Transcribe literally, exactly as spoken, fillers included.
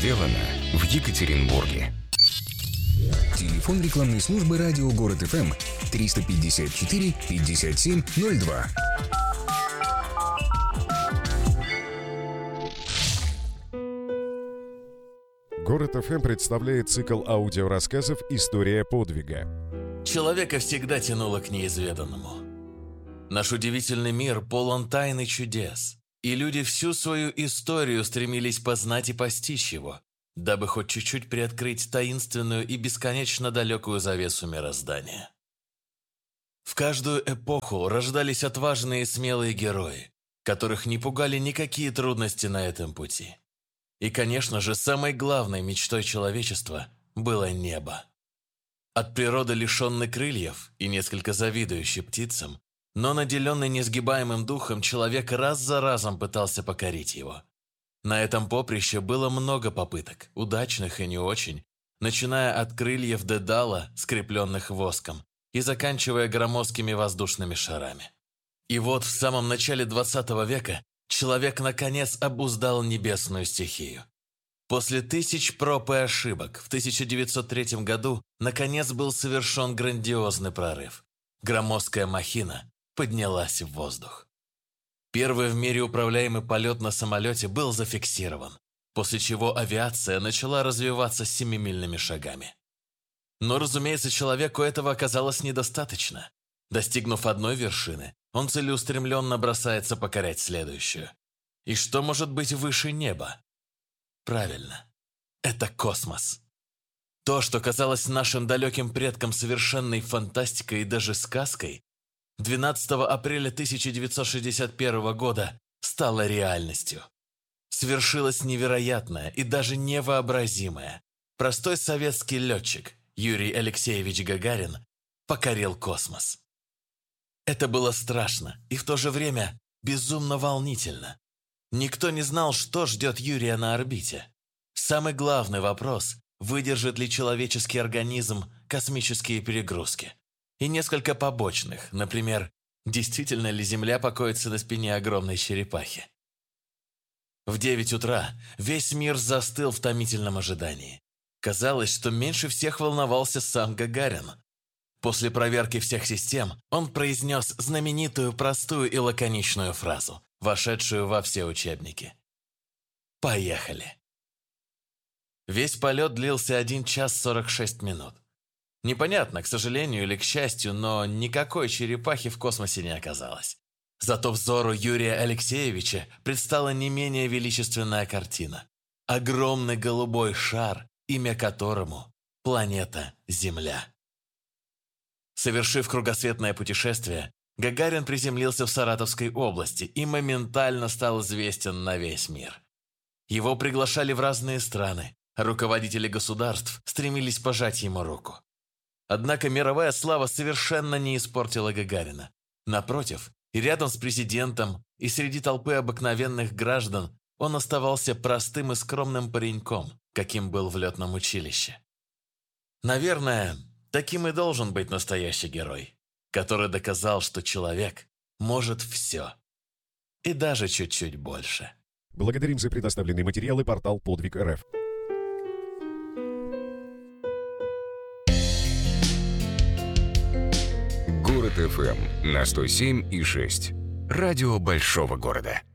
сделано в Екатеринбурге. Телефон рекламной службы «Радио Город эф эм» триста пятьдесят четыре пятьдесят семь ноль два. Город эф эм представляет цикл аудиорассказов «История подвига». Человека всегда тянуло к неизведанному. Наш удивительный мир полон тайн и чудес, и люди всю свою историю стремились познать и постичь его, дабы хоть чуть-чуть приоткрыть таинственную и бесконечно далекую завесу мироздания. В каждую эпоху рождались отважные и смелые герои, которых не пугали никакие трудности на этом пути. И, конечно же, самой главной мечтой человечества было небо. От природы лишенный крыльев и несколько завидующий птицам, но наделенный несгибаемым духом, человек раз за разом пытался покорить его. На этом поприще было много попыток, удачных и не очень, начиная от крыльев Дедала, скрепленных воском, и заканчивая громоздкими воздушными шарами. И вот в самом начале двадцатого века человек наконец обуздал небесную стихию. После тысяч проб и ошибок в тысяча девятьсот третьем году наконец был совершен грандиозный прорыв. Громоздкая махина поднялась в воздух. Первый в мире управляемый полет на самолете был зафиксирован, после чего авиация начала развиваться семимильными шагами. Но, разумеется, человеку этого оказалось недостаточно. Достигнув одной вершины, он целеустремленно бросается покорять следующую. И что может быть выше неба? Правильно, это космос. То, что казалось нашим далеким предкам совершенной фантастикой и даже сказкой, двенадцатого апреля тысяча девятьсот шестьдесят первого года стало реальностью. Свершилось невероятное и даже невообразимое. Простой советский летчик Юрий Алексеевич Гагарин покорил космос. Это было страшно и в то же время безумно волнительно. Никто не знал, что ждет Юрия на орбите. Самый главный вопрос – выдержит ли человеческий организм космические перегрузки? И несколько побочных, например, действительно ли Земля покоится на спине огромной черепахи? В девять утра весь мир застыл в томительном ожидании. Казалось, что меньше всех волновался сам Гагарин. После проверки всех систем он произнес знаменитую, простую и лаконичную фразу, вошедшую во все учебники. «Поехали!» Весь полет длился один час сорок шесть минут. Непонятно, к сожалению или к счастью, но никакой черепахи в космосе не оказалось. Зато взору Юрия Алексеевича предстала не менее величественная картина. Огромный голубой шар, имя которому – планета Земля. Совершив кругосветное путешествие, Гагарин приземлился в Саратовской области и моментально стал известен на весь мир. Его приглашали в разные страны, а руководители государств стремились пожать ему руку. Однако мировая слава совершенно не испортила Гагарина. Напротив, и рядом с президентом, и среди толпы обыкновенных граждан он оставался простым и скромным пареньком, каким был в летном училище. Наверное, таким и должен быть настоящий герой, который доказал, что человек может все. И даже чуть-чуть больше. Благодарим за предоставленные материалы портал Подвиг точка эр эф. Город эф эм на сто семь и шесть. Радио большого города.